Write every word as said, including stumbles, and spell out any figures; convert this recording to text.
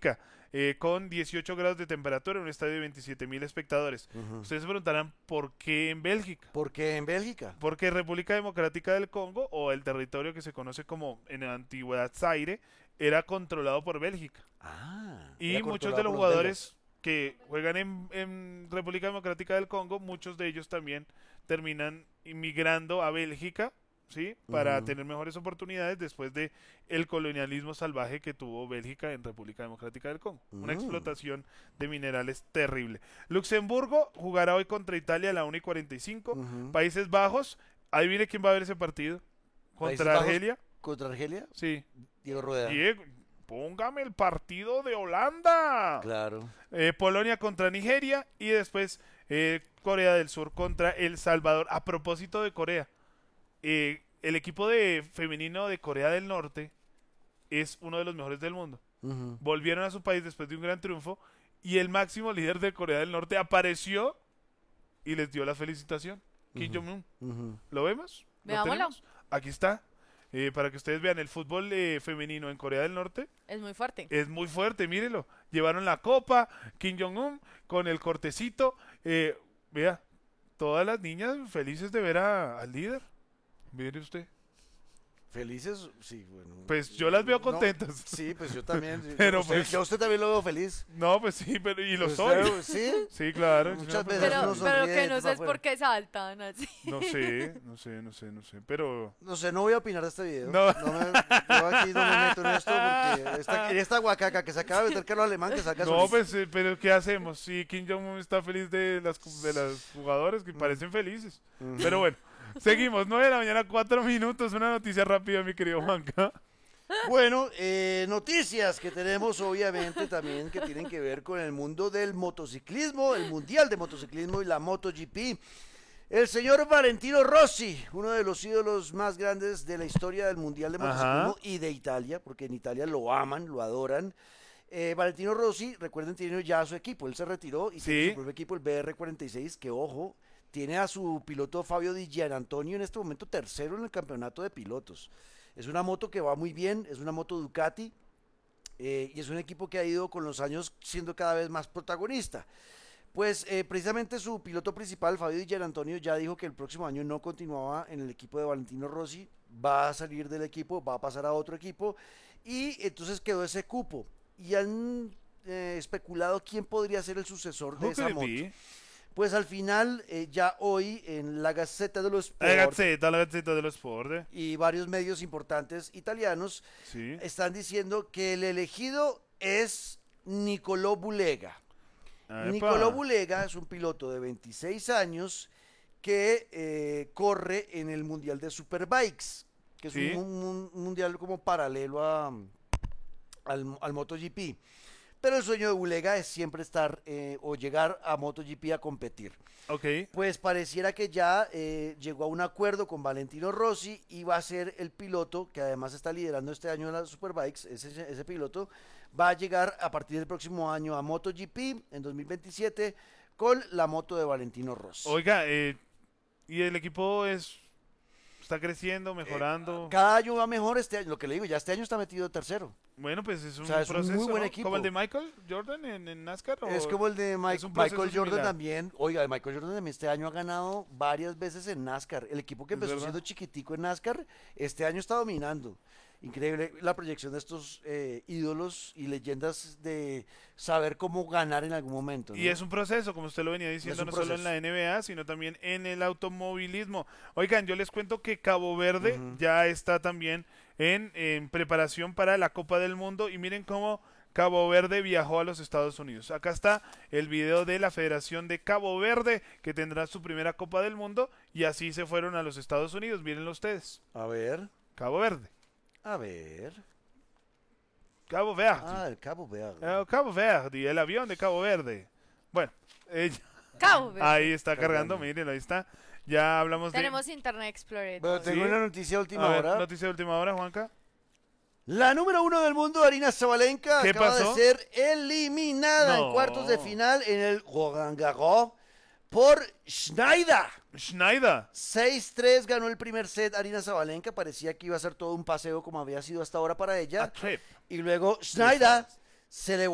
Bélgica, eh, con dieciocho grados de temperatura en un estadio de veintisiete mil espectadores. Uh-huh. Ustedes se preguntarán, ¿por qué en Bélgica? ¿Por qué en Bélgica? Porque República Democrática del Congo, o el territorio que se conoce como en la antigüedad Zaire, era controlado por Bélgica. Ah, y muchos de los jugadores los que juegan en, en República Democrática del Congo, muchos de ellos también terminan inmigrando a Bélgica, ¿sí? Para uh-huh. tener mejores oportunidades después de el colonialismo salvaje que tuvo Bélgica en República Democrática del Congo. Uh-huh. Una explotación de minerales terrible. Luxemburgo jugará hoy contra Italia a la una y cuarenta y cinco. Uh-huh. Países Bajos, ahí viene quién va a ver ese partido. ¿Contra Argelia? ¿Contra Argelia? Sí. Diego Rueda. Diego, póngame el partido de Holanda. Claro. Eh, Polonia contra Nigeria y después eh, Corea del Sur contra El Salvador. A propósito de Corea, eh, el equipo de femenino de Corea del Norte es uno de los mejores del mundo. Uh-huh. Volvieron a su país después de un gran triunfo y el máximo líder de Corea del Norte apareció y les dio la felicitación. Uh-huh. Kim Jong-un. Uh-huh. ¿Lo vemos? Veámoslo. Aquí está. Eh, para que ustedes vean, el fútbol eh, femenino en Corea del Norte es muy fuerte. Es muy fuerte, mírenlo. Llevaron la copa, Kim Jong-un con el cortecito. Eh, vea, todas las niñas felices de ver a, al líder. Mire usted. Felices, sí, bueno. Pues yo las veo contentas. No, sí, pues yo también. Pero usted, pues, yo a usted también lo veo feliz. No, pues sí, pero y lo pues soy. Claro, ¿sí? Sí, claro. Muchas no, veces pero, uno pero sonríe que no sé es por qué saltan así. No sé, no sé, no sé, no sé, pero... No sé, no voy a opinar de este video. No. no me, yo aquí no me meto en esto porque esta, en esta guacaca que se acaba de meter Carlos Alemán que saca No, pues, eh, pero ¿qué hacemos? Si Kim Jong-un está feliz de las de las jugadoras que mm. parecen felices. Mm. Pero bueno, seguimos, nueve de la mañana, cuatro minutos, una noticia rápida, mi querido Juanca. Bueno, eh, noticias que tenemos obviamente también que tienen que ver con el mundo del motociclismo, el mundial de motociclismo y la MotoGP. El señor Valentino Rossi, uno de los ídolos más grandes de la historia del mundial de motociclismo Ajá. y de Italia, porque en Italia lo aman, lo adoran. Eh, Valentino Rossi, recuerden, tiene ya su equipo, él se retiró y ¿Sí? tiene su propio equipo, el B R cuarenta y seis, que ojo, tiene a su piloto Fabio Di Gianantonio en este momento tercero en el campeonato de pilotos. Es una moto que va muy bien, es una moto Ducati eh, y es un equipo que ha ido con los años siendo cada vez más protagonista. Pues eh, precisamente su piloto principal, Fabio Di Gianantonio, ya dijo que el próximo año no continuaba en el equipo de Valentino Rossi, va a salir del equipo, va a pasar a otro equipo y entonces quedó ese cupo. Y han eh, especulado quién podría ser el sucesor de esa moto. Be? Pues al final, eh, ya hoy en la Gazzetta dello Sport, la Gazzetta, la Gazzetta dello Sport eh. y varios medios importantes italianos sí. están diciendo que el elegido es Nicolò Bulega. Epa. Nicolò Bulega es un piloto de veintiséis años que eh, corre en el Mundial de Superbikes, que es ¿Sí? un, un, un mundial como paralelo a, al, al MotoGP. Pero el sueño de Bulega es siempre estar eh, o llegar a MotoGP a competir. Okay. Pues pareciera que ya eh, llegó a un acuerdo con Valentino Rossi y va a ser el piloto, que además está liderando este año en las Superbikes, ese, ese piloto va a llegar a partir del próximo año a MotoGP en dos mil veintisiete con la moto de Valentino Rossi. Oiga, eh, ¿y el equipo es está creciendo, mejorando? Eh, cada año va mejor este año, lo que le digo, ya este año está metido tercero. Bueno, pues es un, o sea, es proceso, un muy buen ¿no? equipo. ¿Como el de Michael Jordan en, en NASCAR? ¿O es como el de Mike, Michael Jordan similar? también. Oiga, Michael Jordan también este año ha ganado varias veces en NASCAR. El equipo que empezó siendo chiquitico en NASCAR, este año está dominando. Increíble la proyección de estos eh, ídolos y leyendas de saber cómo ganar en algún momento, ¿no? Y es un proceso, como usted lo venía diciendo, no solo en la N B A, sino también en el automovilismo. Oigan, yo les cuento que Cabo Verde uh-huh. ya está también en, en preparación para la Copa del Mundo y miren cómo Cabo Verde viajó a los Estados Unidos. Acá está el video de la Federación de Cabo Verde que tendrá su primera Copa del Mundo y así se fueron a los Estados Unidos. Mírenlo ustedes. A ver. Cabo Verde. A ver. Cabo Verde. Ah, el Cabo Verde. El Cabo Verde, el avión de Cabo Verde. Bueno, ella... Cabo Verde. Ahí está cargando, miren, ahí está. Ya hablamos Tenemos de... Tenemos Internet Explorer. Bueno, tengo ¿Sí? una noticia de última ver, hora. Noticia de última hora, Juanca. La número uno del mundo, Aryna Sabalenka, ¿Qué acaba pasó? de ser eliminada no. en cuartos de final en el Roland Garros por Schneider. Schneider. seis tres ganó el primer set Aryna Sabalenka, parecía que iba a ser todo un paseo como había sido hasta ahora para ella. A trip. Y luego Schneider se le